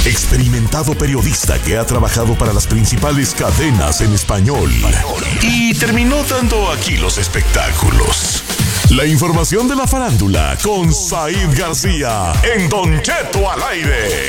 Experimentado periodista que ha trabajado para las principales cadenas en español y terminó dando aquí los espectáculos. La información de la farándula con Said García en Don Cheto al aire.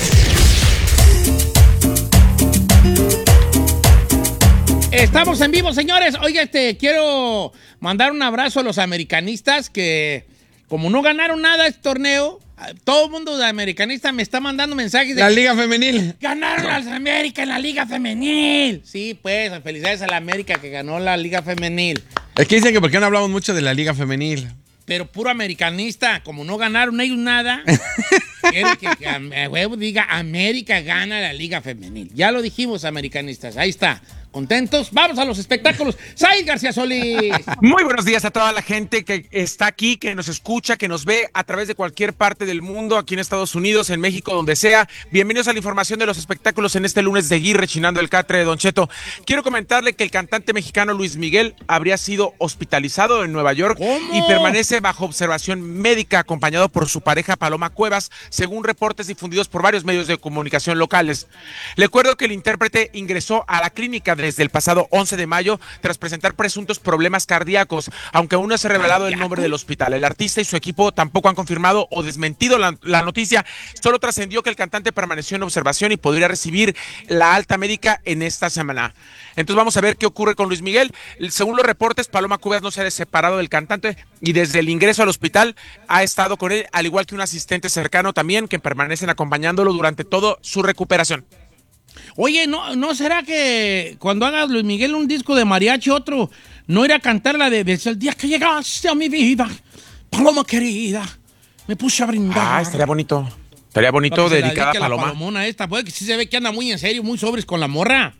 Estamos en vivo, señores. Oiga, quiero mandar un abrazo a los americanistas que, como no ganaron nada este torneo, todo el mundo de americanista me está mandando mensajes de... La Liga Femenil. ¡Ganaron las América en la Liga Femenil! Sí, pues, felicidades a la América que ganó la Liga Femenil. Es que dicen que por qué no hablamos mucho de la Liga Femenil. Pero puro americanista, como no ganaron ellos nada, quiere que a huevo diga América gana la Liga Femenil. Ya lo dijimos, americanistas, ahí está. ¿Contentos? Vamos a los espectáculos. Said García Solís. Muy buenos días a toda la gente que está aquí, que nos escucha, que nos ve a través de cualquier parte del mundo, aquí en Estados Unidos, en México, donde sea. Bienvenidos a la información de los espectáculos en este lunes de Gui, rechinando el catre de Don Cheto. Quiero comentarle que el cantante mexicano Luis Miguel habría sido hospitalizado en Nueva York. ¿Cómo? Y permanece bajo observación médica acompañado por su pareja Paloma Cuevas, según reportes difundidos por varios medios de comunicación locales. Le recuerdo que el intérprete ingresó a la clínica desde el pasado 11 de mayo tras presentar presuntos problemas cardíacos, aunque aún no se ha revelado el nombre del hospital. El artista y su equipo tampoco han confirmado o desmentido la noticia. Solo trascendió que el cantante permaneció en observación y podría recibir la alta médica en esta semana. Entonces vamos a ver qué ocurre con Luis Miguel. Según los reportes, Paloma Cuevas no se ha separado del cantante y desde el ingreso al hospital ha estado con él, al igual que un asistente cercano también, que permanecen acompañándolo durante toda su recuperación. Oye, ¿no será que cuando haga Luis Miguel un disco de mariachi, otro, no irá a cantar la de Desde el día que llegaste a mi vida, Paloma querida, me puse a brindar? Ah, estaría bonito. Estaría bonito, dedicada a Paloma. La palomona esta, puede que sí se ve que anda muy en serio, muy sobres con la morra.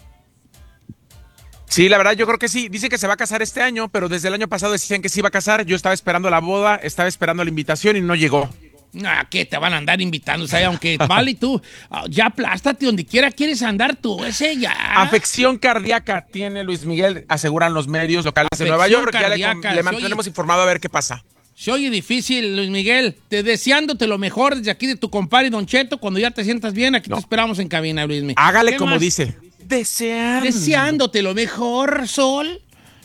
Sí, la verdad yo creo que sí. Dice que se va a casar este año, pero desde el año pasado decían que se iba a casar. Yo estaba esperando la boda, estaba esperando la invitación y no llegó. ¿Qué te van a andar invitando? ¿Sabes? Aunque vale tú, ya aplástate donde quiera quieres andar tú, ese ya. Afección cardíaca tiene Luis Miguel, aseguran los medios locales de Nueva York. Ya le mantenemos informado a ver qué pasa. Se oye difícil, Luis Miguel. Deseándote lo mejor desde aquí de tu compadre Don Cheto. Cuando ya te sientas bien, aquí te esperamos en cabina, Luis Miguel. Hágale como más dice. Deseándote lo mejor, Sol.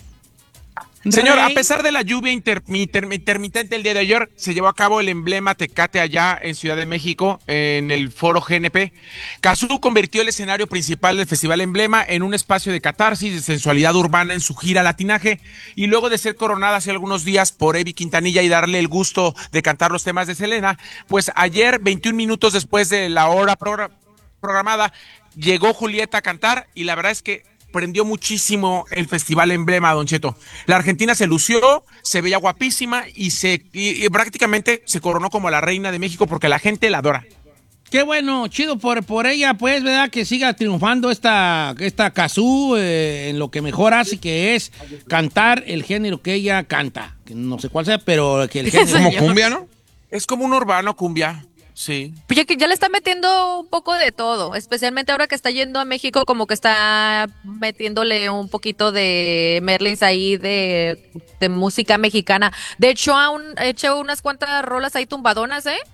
Señor, a pesar de la lluvia intermitente el día de ayer, se llevó a cabo el emblema Tecate allá en Ciudad de México, en el foro GNP. Cazzu convirtió el escenario principal del Festival Emblema en un espacio de catarsis, de sensualidad urbana en su gira latinaje, y luego de ser coronada hace algunos días por Evi Quintanilla y darle el gusto de cantar los temas de Selena, pues ayer, 21 minutos después de la hora programada, llegó Julieta a cantar y la verdad es que prendió muchísimo el Festival Emblema, Don Cheto. La argentina se lució, se veía guapísima y prácticamente se coronó como la reina de México porque la gente la adora. Qué bueno, chido por ella, pues, ¿verdad? Que siga triunfando esta Cazzu en lo que mejor hace, que es cantar el género que ella canta. Que no sé cuál sea, pero que el género... ¿Como cumbia, no? Es como un urbano cumbia. Sí. Pues ya le está metiendo un poco de todo, especialmente ahora que está yendo a México, como que está metiéndole un poquito de Merlins ahí de música mexicana. De hecho, ha hecho unas cuantas rolas ahí tumbadonas, ¿eh?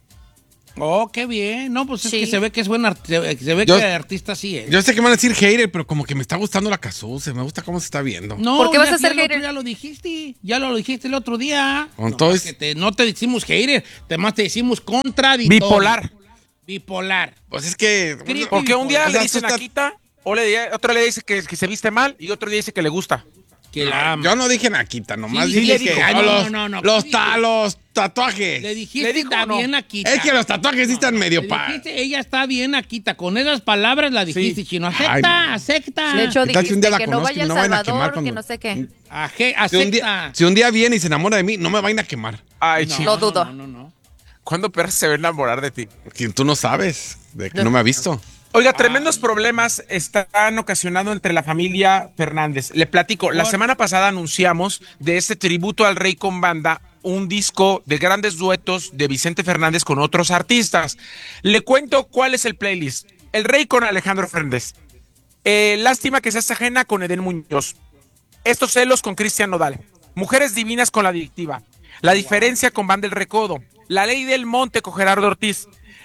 Oh, qué bien. No, pues es Sí. que se ve que es buen se ve que artista sí es. Yo sé que me van a decir hater, pero como que me está gustando la Cazzu, me gusta cómo se está viendo. No, ¿Por qué vas a ser hater? Ya lo dijiste el otro día. Entonces, No te decimos hater, además te decimos contradictorio. Bipolar. Pues es que... Porque un día O sea, le dicen Naquita, otro le dice que se viste mal y otro día dice que le gusta. Que la ama. Yo no dije Naquita, nomás Sí, dije dijo. que los tatuajes. Le dijiste está bien Naquita. Es que los tatuajes sí están medio Dijiste, ella está bien Naquita. Con esas palabras la dijiste, Sí. chino. Ay, no. Acepta. De hecho, ¿Qué tal si un dijiste día la que no conozco vaya y a no El vayan a quemar Salvador, cuando- que no sé qué. Acepta. Si un día viene y se enamora de mí, no me vayan a quemar. Ay, No, chico. Lo dudo. No. ¿Cuándo perras se va a enamorar de ti? Porque tú no sabes, de que no me ha visto. Oiga, tremendos problemas están ocasionando entre la familia Fernández. Le platico, la semana pasada anunciamos de este tributo al rey con banda, un disco de grandes duetos de Vicente Fernández con otros artistas. Le cuento cuál es el playlist. El rey con Alejandro Fernández. Lástima que seas ajena con Edén Muñoz. Estos celos con Cristian Nodal. Mujeres divinas con La Adictiva. La diferencia con Banda El Recodo. La Ley del Monte con Gerardo Ortiz.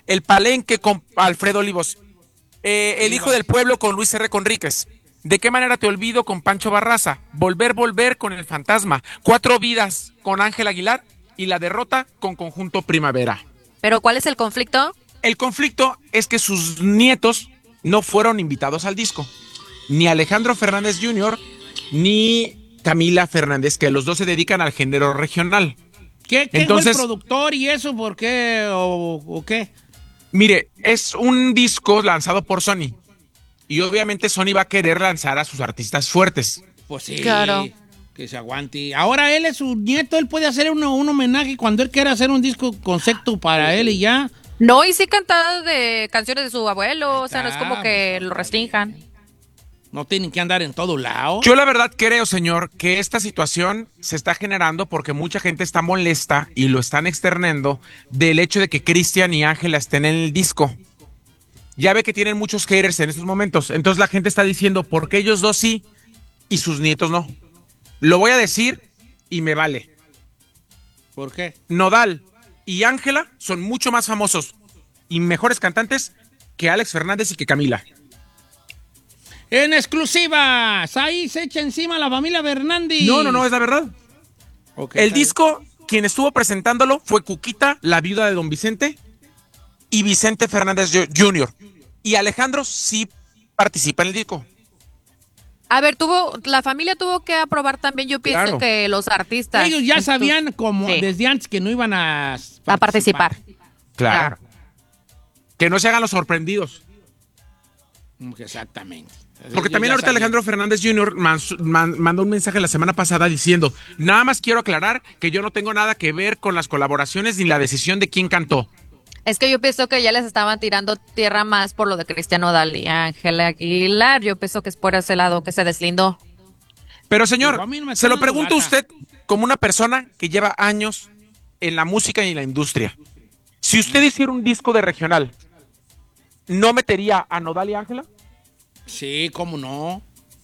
El Palenque con Alfredo Olivos. El Hijo del Pueblo con Luis R. Conríquez. ¿De qué manera te olvido con Pancho Barraza? Volver con El Fantasma. 4 vidas con Ángel Aguilar y La Derrota con Conjunto Primavera. ¿Pero cuál es el conflicto? El conflicto es que sus nietos no fueron invitados al disco. Ni Alejandro Fernández Jr. ni Camila Fernández, que los dos se dedican al género regional. ¿Qué Entonces, fue el productor y eso? ¿Por qué? ¿O qué? Mire, es un disco lanzado por Sony. Y obviamente Sony va a querer lanzar a sus artistas fuertes. Pues sí, Claro. que se aguante. Ahora él es su nieto, él puede hacer un homenaje cuando él quiera hacer un disco concepto para él y ya. No, y sí canta de canciones de su abuelo, o sea, no es como que lo restrinjan. No tienen que andar en todo lado. Yo la verdad creo, señor, que esta situación se está generando porque mucha gente está molesta y lo están externando del hecho de que Cristian y Ángela estén en el disco. Ya ve que tienen muchos haters en estos momentos. Entonces la gente está diciendo, ¿por qué ellos dos sí y sus nietos no? Lo voy a decir y me vale. ¿Por qué? Nodal y Ángela son mucho más famosos y mejores cantantes que Alex Fernández y que Camila. En exclusiva, ahí se echa encima la familia Fernández. No, es la verdad. Okay, El disco, quien estuvo presentándolo fue Cuquita, la viuda de Don Vicente, y Vicente Fernández Jr. Y Alejandro sí participa en el disco. A ver, la familia tuvo que aprobar también, yo pienso Claro. que los artistas. Ellos ya sabían como Sí. desde antes que no iban a participar. Claro. Que no se hagan los sorprendidos. Exactamente. Porque Ellos también ya ahorita sabían. Alejandro Fernández Jr. mandó un mensaje la semana pasada diciendo, nada más quiero aclarar que yo no tengo nada que ver con las colaboraciones ni la decisión de quién cantó. Es que yo pienso que ya les estaban tirando tierra más por lo de Cristiano Nodal y Ángel Aguilar. Yo pienso que es por ese lado que se deslindó. Pero señor, Digo, a mí no me se lo está dando pregunto a lata. usted como una persona que lleva años en la música y en la industria. Si usted hiciera un disco de regional, ¿no metería a Nodal y Ángela? Sí, cómo no.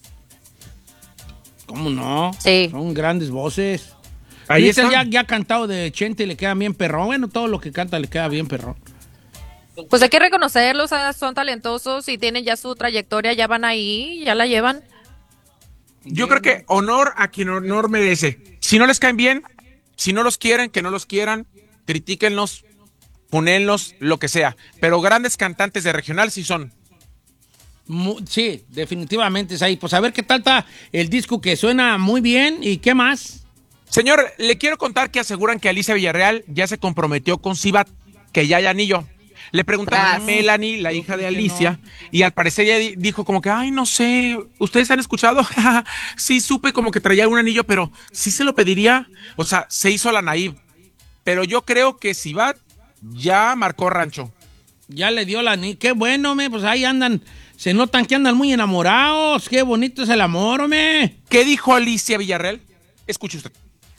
¿Cómo no? Sí. Son grandes voces. Ahí Cristian está. ya ha cantado de Chente y le queda bien perrón. Bueno, todo lo que canta le queda bien perrón. Pues hay que reconocerlos, o sea, son talentosos y tienen ya su trayectoria, ya van ahí, ya la llevan. Yo creo que honor a quien honor merece. Si no les caen bien, si no los quieren, que no los quieran, critíquenlos, ponenlos, lo que sea. Pero grandes cantantes de regional sí son. Sí, definitivamente es ahí. Pues a ver qué tal está el disco que suena muy bien y qué más. Señor, le quiero contar que aseguran que Alicia Villarreal ya se comprometió con Sibat, que ya hay anillo. Le preguntaron a Melanie, la hija de Alicia, y al parecer ella dijo como que, ay, no sé, ¿ustedes han escuchado? Sí, supe como que traía un anillo, pero sí se lo pediría. O sea, se hizo la naive. Pero yo creo que Sibat ya marcó rancho. Ya le dio qué bueno, pues ahí andan. Se notan que andan muy enamorados. Qué bonito es el amor, hombre. ¿Qué dijo Alicia Villarreal? Escuche usted.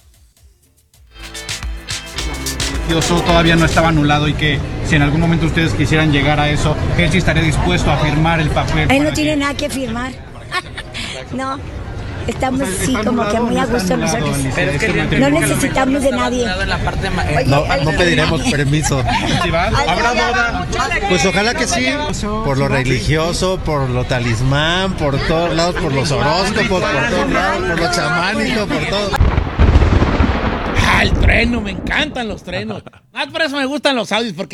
Todavía no estaba anulado y que si en algún momento ustedes quisieran llegar a eso, él sí estaría dispuesto a firmar el papel. Él no tiene nada que firmar. No, estamos así como que muy a gusto nosotros. No necesitamos de nadie. No pediremos permiso. ¿Habrá boda? Pues ojalá que sí, por lo religioso, por lo talismán, por todos lados, por los horóscopos, por todos lados, por lo chamánico, por todo. El trueno, me encantan los truenos. Más por eso me gustan los audios, porque